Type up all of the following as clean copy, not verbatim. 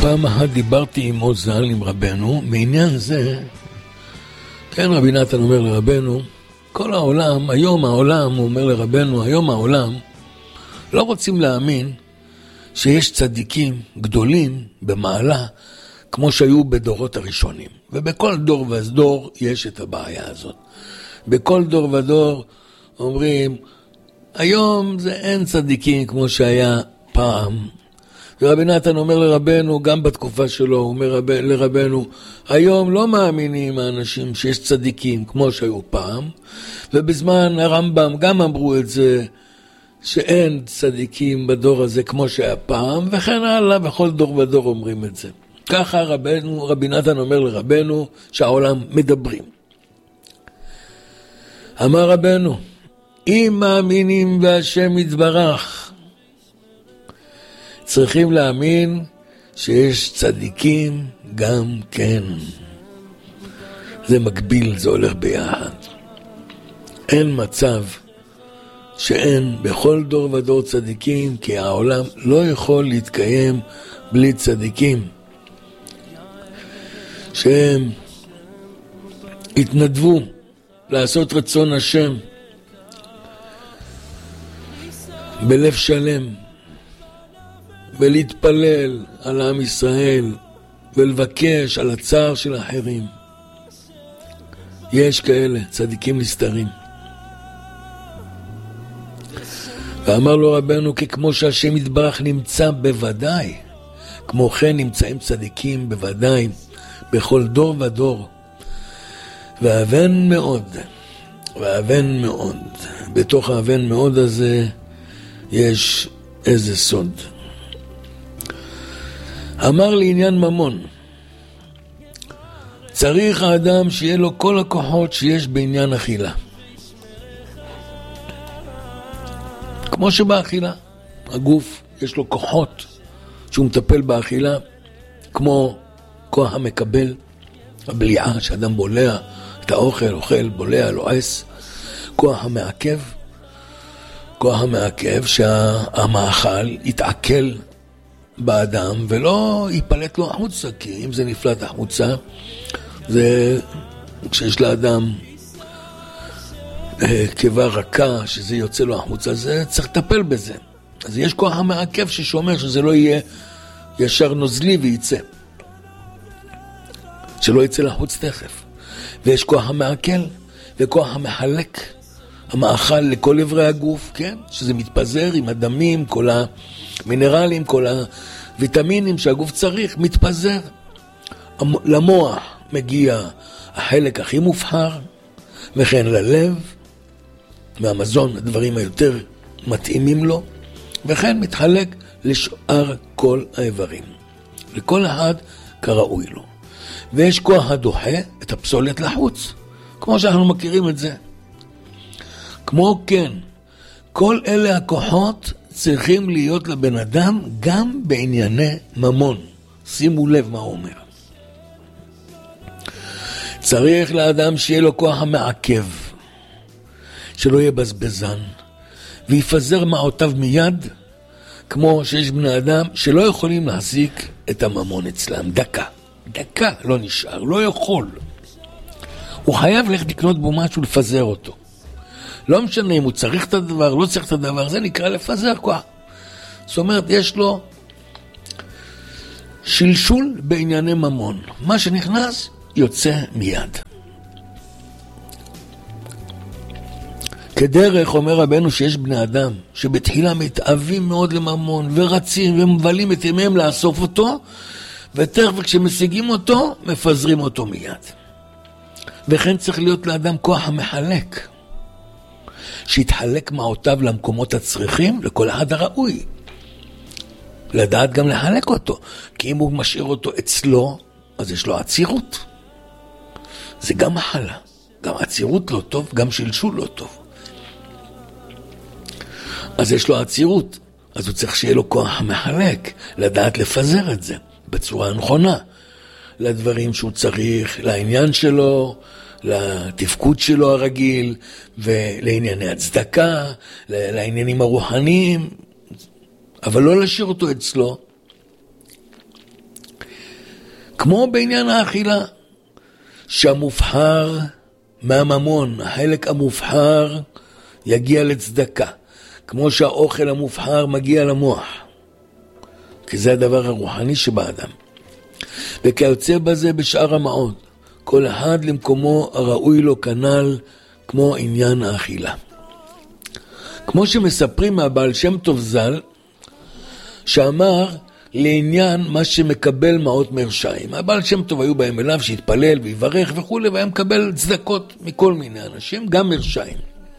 פעם אחת דיברתי עם עוזל, עם רבנו, מעניין זה, כן, רבי נתן אומר לרבנו, כל העולם, היום העולם, הוא אומר לרבנו, היום העולם, לא רוצים להאמין שיש צדיקים גדולים במעלה, כמו שהיו בדורות הראשונים. ובכל דור ודור יש את הבעיה הזאת. בכל דור ודור אומרים, היום זה אין צדיקים כמו שהיה פעם. ורבי נתן אומר לרבנו, גם בתקופה שלו, הוא אומר לרבנו, היום לא מאמינים האנשים שיש צדיקים כמו שהיו פעם, ובזמן הרמב"ם גם אמרו את זה, שאין צדיקים בדור הזה כמו שהיה פעם, וכן הלאה, בכל דור ודור אומרים את זה. ככה רבי נתן אומר לרבנו, שהעולם מדברים. אמר רבנו, אם מאמינים בהשם יתברך, צריכים להאמין שיש צדיקים גם כן. זה מקביל, זה הולך ביחד. אין מצב שאין בכל דור ודור צדיקים, כי העולם לא יכול להתקיים בלי צדיקים. שהם התנדבו לעשות רצון השם בלב שלם, ולהתפלל על עם ישראל, ולבקש על הצער של אחרים. יש כאלה, צדיקים נסתרים. ואמר לו רבנו, כי כמו שהשם יתברך נמצא בוודאי, כמו כן נמצאים צדיקים בוודאי, בכל דור ודור. ואבן מאוד, בתוך האבן מאוד הזה, יש איזה סוד. אמר לעניין ממון, צריך האדם שיהיה לו כל הכוחות שיש בעניין אכילה. כמו שבאכילה, הגוף יש לו כוחות שהוא מטפל באכילה, כמו כוח המקבל, הבליעה, שאדם בולע את האוכל, אוכל, בולע, לועס. כוח המעכב שהמאכל יתעכל באדם ולא ייפלט לו החוצה, כי אם זה נפלט החוצה, זה כשיש לאדם קיבה רכה שזה יוצא לו החוצה, זה צריך לטפל בזה. אז יש כוח המעכב ששומר שזה לא יהיה ישר נוזלי וייצא, שלא יצא לחוץ תכף. ויש כוח המעכל וכוח המחלק המאכל לכל עברי הגוף, כן? שזה מתפזר עם הדמים, כל המינרלים, כל הוויטמינים שהגוף צריך, מתפזר. למוח מגיע החלק הכי מובחר, וכן ללב, מהמזון, הדברים היותר מתאימים לו, וכן מתחלק לשאר כל האיברים. לכל אחד כראוי לו. ויש כוח הדוחה את הפסולת לחוץ, כמו שאנחנו מכירים את זה. כמו כן, כל אלה הכוחות צריכים להיות לבן אדם גם בענייני ממון. שימו לב מה הוא אומר. צריך לאדם שיהיה לו כוח המעכב, שלא יהיה בזבזן, ויפזר מעותיו מיד, כמו שיש בני אדם שלא יכולים להחזיק את הממון אצלם. דקה לא נשאר, לא יכול. הוא חייב ללכת לקנות בו משהו, לפזר אותו. לא משנה אם הוא צריך את הדבר, לא צריך את הדבר, זה נקרא לפזר כוח. זאת אומרת, יש לו שלשול בענייני ממון. מה שנכנס, יוצא מיד. כדרך אומר רבנו שיש בני אדם שבתחילה מתאהבים מאוד לממון ורצים ומבלים את ימיהם לאסוף אותו, ותכף כשמשיגים אותו, מפזרים אותו מיד. וכן צריך להיות לאדם כוח המחלק, שיתחלק מעותיו למקומות הצריכים, לכל אחד הראוי. לדעת גם לחלק אותו, כי אם הוא משאיר אותו אצלו, אז יש לו עצירות. זה גם מחלה, גם עצירות לא טוב, גם שלשול לא טוב. אז יש לו עצירות, אז הוא צריך שיהיה לו כוח המחלק, לדעת לפזר את זה בצורה נכונה, לדברים שהוא צריך, לעניין שלו, לתפקוד שלו הרגיל, ולענייני הצדקה, לעניינים הרוחניים, אבל לא להשאיר אותו אצלו. כמו בעניין האכילה, שהמובחר מהממון, החלק המובחר יגיע לצדקה, כמו שהאוכל המובחר מגיע למוח, כי זה הדבר הרוחני שבאדם. וכיוצא בזה בשאר המעות, כל אחד למקומו הראוי לו כנ"ל, כמו עניין האכילה. כמו שמספרים מהבעל שם טוב ז"ל, שאמר לעניין מה שמקבל מעות מרשעים. הבעל שם טוב היו בהם אליו שהתפלל ויברך וכו', והיה מקבל צדקות מכל מיני אנשים, גם מרשעים.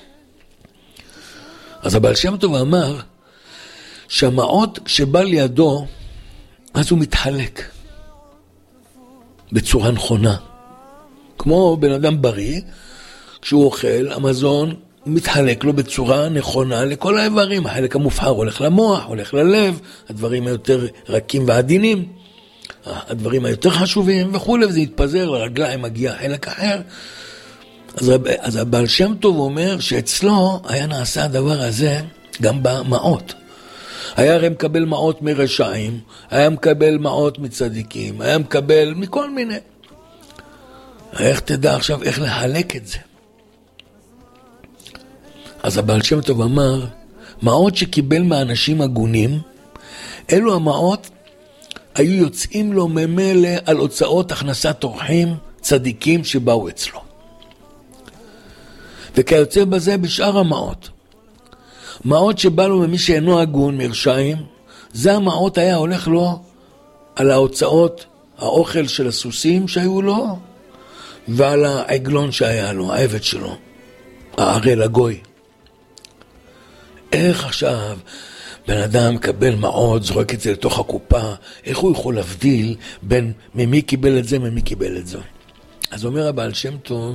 אז הבעל שם טוב אמר שהמעות כשבא לידו, אז הוא מתחלק בצורה נכונה. כמו בן אדם בריא, כשהוא אוכל, המזון מתחלק לו בצורה נכונה לכל האיברים. החלק המובחר הולך למוח, הולך ללב, הדברים היותר רכים ועדינים, הדברים היותר חשובים וכו', וזה יתפזר לרגליים, מגיע חלק אחר. אז הבעל שם טוב אומר שאצלו היה נעשה הדבר הזה גם במעות. היה הרי מקבל מעות מרשעים, היה מקבל מעות מצדיקים, היה מקבל מכל מיני. איך תדע עכשיו איך לחלק את זה? אז הבעל שם טוב אמר, מעות שקיבל מאנשים הגונים, אלו המעות היו יוצאים לו ממילא על הוצאות הכנסת אורחים צדיקים שבאו אצלו. וכיוצא בזה בשאר המעות. מעות שבא לו ממי שאינו הגון מרשעים, זה המעות היה הולך לו על ההוצאות, האוכל של הסוסים שהיו לו, ועל העגלון שהיה לו, העבד שלו, הערל הגוי. איך עכשיו בן אדם מקבל מעות, זורק את זה לתוך הקופה, איך הוא יכול להבדיל בין ממי קיבל את זה, ממי קיבל את זה? אז אומר הבעל שם טוב,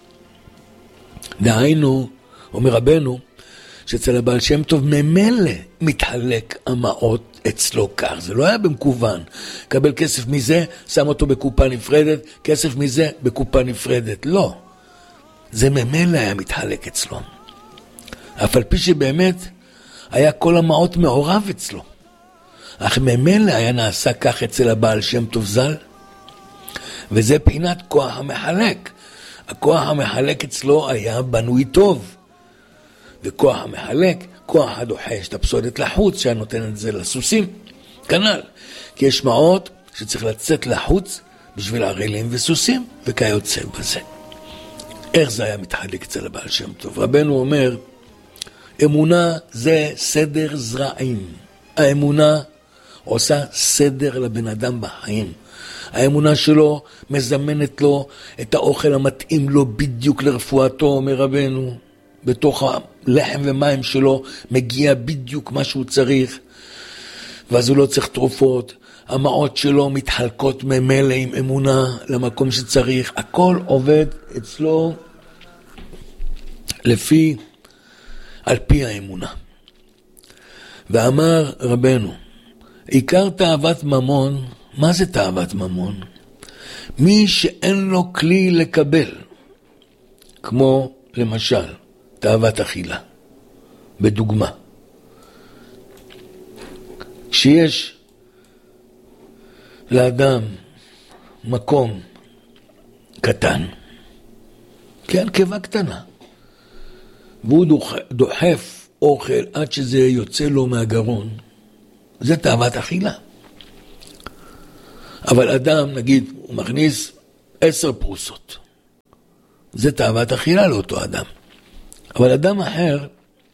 דהיינו, אומר רבנו, שאצל הבעל שם טוב ממילא מתחלק המעות אצלו כך. זה לא היה במכוון. קבל כסף מזה, שם אותו בקופה נפרדת, כסף מזה בקופה נפרדת. לא. זה ממילא היה מתחלק אצלו. אף על פי שבאמת היה כל המעות מעורב אצלו. אך ממילא היה נעשה כך אצל הבעל שם טוב ז"ל. וזה פינת כוח המחלק. הכוח המחלק אצלו היה בנוי טוב. וכוח המחלק, כוח הדוחש את הפסולת לחוץ, שהיה נותן את זה לסוסים, כנ"ל. כי יש מעות שצריך לצאת לחוץ בשביל ערלים וסוסים, וכיוצא בזה. איך זה היה מתחלק אצל הבעל שם טוב? רבנו אומר, אמונה זה סדר זרעים. האמונה עושה סדר לבן אדם בחיים. האמונה שלו מזמנת לו את האוכל המתאים לו בדיוק לרפואתו, אומר רבנו. בתוך הלחם ומים שלו מגיע בדיוק מה שהוא צריך, ואז הוא לא צריך תרופות. המעות שלו מתחלקות ממילא עם אמונה למקום שצריך. הכל עובד אצלו על פי האמונה. ואמר רבנו, עיקר תאוות ממון, מה זה תאוות ממון? מי שאין לו כלי לקבל, כמו למשל תאוות אכילה. בדוגמה, כשיש לאדם מקום קטן, כן, קיבה קטנה, והוא דוחף אוכל עד שזה יוצא לו מהגרון, זה תאוות אכילה. אבל אדם, נגיד, הוא מכניס 10 פרוסות, זה תאוות אכילה לאותו אדם. אבל אדם אחר,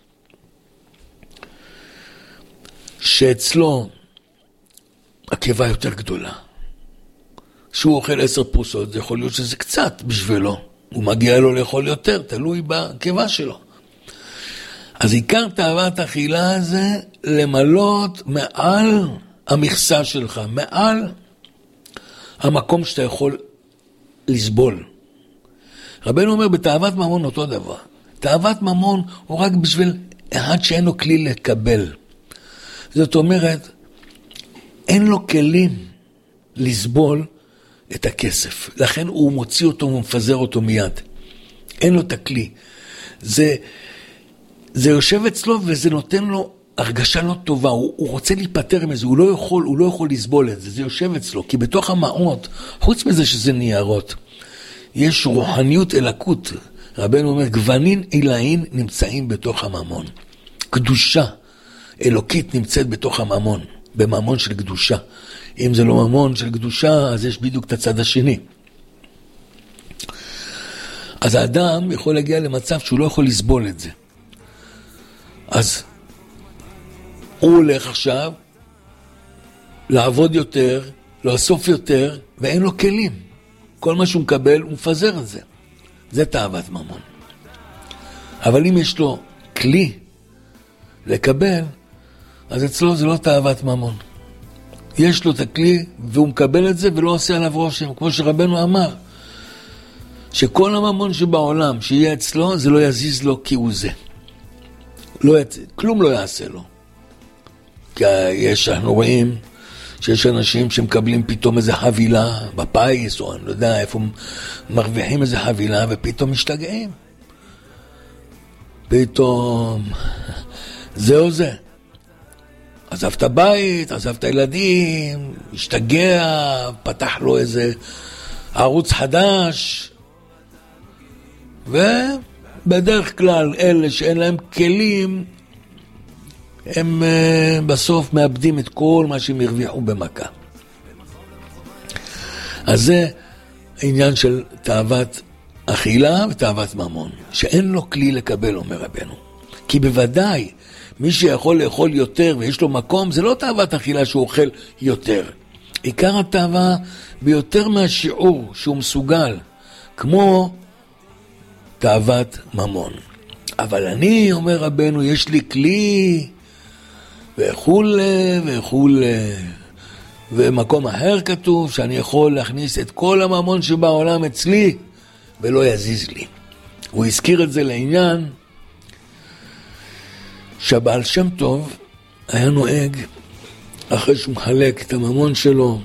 שאצלו הקיבה יותר גדולה, שהוא אוכל 10 פרוסות, זה יכול להיות שזה קצת בשבילו, הוא מגיע לו לאכול יותר, תלוי בקיבה שלו. אז עיקר תאוות אכילה זה למלות מעל המכסה שלך, מעל המקום שאתה יכול לסבול. רבנו אומר, בתאוות ממון אותו דבר. תאוות ממון הוא רק בשביל אחד שאין לו כלי לקבל. זאת אומרת, אין לו כלים לסבול את הכסף. לכן הוא מוציא אותו ומפזר אותו מיד. אין לו את הכלי. זה יושב אצלו וזה נותן לו הרגשה לא טובה, הוא רוצה להיפטר מזה, הוא לא יכול לסבול את זה, זה יושב אצלו, כי בתוך המעות, חוץ מזה שזה ניירות, יש רוחניות אלקות, רבנו אומר, גוונין עילאין נמצאים בתוך הממון, קדושה אלוקית נמצאת בתוך הממון, בממון של קדושה, אם זה לא ממון של קדושה, אז יש בדיוק את הצד השני. אז האדם יכול להגיע למצב שהוא לא יכול לסבול את זה. אז הוא הולך עכשיו לעבוד יותר, לאסוף יותר, ואין לו כלים. כל מה שהוא מקבל, הוא מפזר את זה. זה תאוות ממון. אבל אם יש לו כלי לקבל, אז אצלו זה לא תאוות ממון. יש לו את הכלי, והוא מקבל את זה, ולא עושה עליו רושם. כמו שרבנו אמר, שכל הממון שבעולם שיהיה אצלו, זה לא יזיז לו כי הוא זה. כלום לא יעשה לו. כי אנחנו רואים שיש אנשים שמקבלים פתאום איזו חבילה בפייס, או אני לא יודע איפה מרוויחים איזו חבילה, ופתאום משתגעים. פתאום זהו זה. עזב את הבית, עזב את הילדים, השתגע, פתח לו איזה ערוץ חדש, ובדרך כלל אלה שאין להם כלים, הם בסוף מאבדים את כל מה שהם הרוויחו במכה. אז זה העניין של תאוות אכילה ותאוות ממון, שאין לו כלי לקבל, אומר רבנו. כי בוודאי, מי שיכול לאכול יותר ויש לו מקום, זה לא תאוות אכילה שהוא אוכל יותר. עיקר התאווה ביותר מהשיעור שהוא מסוגל, כמו תאוות ממון. אבל אני, אומר רבנו, יש לי כלי, וכו'. ומקום אחר כתוב שאני יכול להכניס את כל הממון שבעולם אצלי, ולא יזיז לי. הוא הזכיר את זה לעניין, שהבעל שם טוב היה נוהג, אחרי שהוא מחלק את הממון שלו,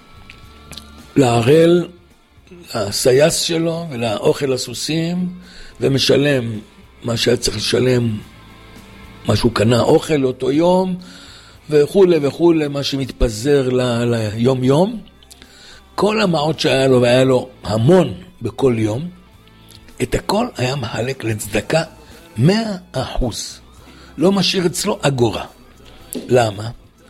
לערל, לסייס שלו ולאוכל הסוסים, ומשלם מה שהיה צריך לשלם, מה שהוא קנה אוכל לאותו יום, וכו', מה שמתפזר ליום יום. כל המעות שהיה לו, והיה לו המון בכל יום, את הכל היה מחלק לצדקה 100%. לא משאיר אצלו אגורה. למה?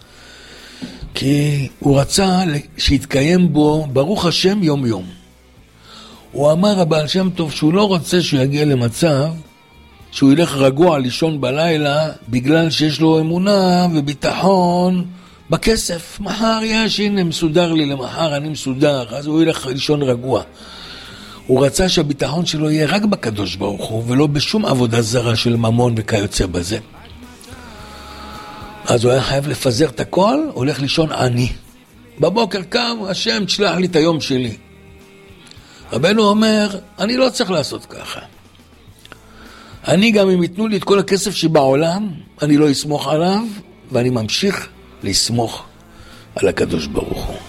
כי הוא רצה שיתקיים בו ברוך השם יום יום. הוא אמר הבעל שם טוב שהוא לא רוצה שהוא יגיע למצב שהוא ילך רגוע לישון בלילה בגלל שיש לו אמונה וביטחון בכסף. מחר יש, הנה מסודר לי למחר, אני מסודר, אז הוא ילך לישון רגוע. הוא רצה שהביטחון שלו יהיה רק בקדוש ברוך הוא ולא בשום עבודה זרה של ממון וכיוצא בזה. אז הוא היה חייב לפזר את הכל, הולך לישון עני. בבוקר קם, השם תשלח לי את היום שלי. רבנו אומר, אני לא צריך לעשות ככה. אני גם אם ייתנו לי את כל הכסף שבעולם, אני לא אסמוך עליו, ואני ממשיך לסמוך על הקדוש ברוך הוא.